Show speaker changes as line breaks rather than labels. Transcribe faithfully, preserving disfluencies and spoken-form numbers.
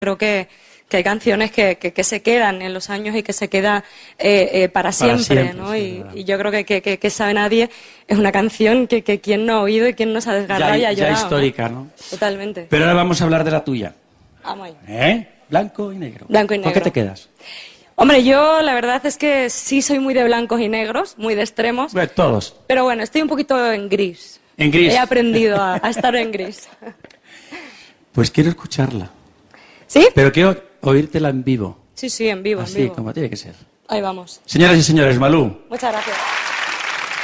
creo que, que hay canciones que, que, que se quedan en los años y que se quedan eh, eh, para siempre,
para siempre,
¿no?
sí,
y, y yo creo que, que, que, que Sabe Nadie es una canción que, que quien no ha oído y quien no se ha desgarrado
ya,
y ha
ya
llorado.
histórica, ¿no?
¿no? Totalmente.
Pero ahora vamos a hablar de la tuya.
Vamos ahí.
¿Eh? Blanco y negro.
Blanco y
¿Con
negro.
qué te quedas?
Hombre, yo la verdad es que sí soy muy de blancos y negros, muy de extremos.
Bueno, todos.
Pero bueno, estoy un poquito en gris.
En gris.
He aprendido a, a estar en gris.
Pues quiero escucharla.
¿Sí?
Pero quiero oírtela en vivo.
Sí, sí, en vivo,
Así
en vivo.
como tiene que ser.
Ahí vamos.
Señoras y señores, Malú.
Muchas gracias.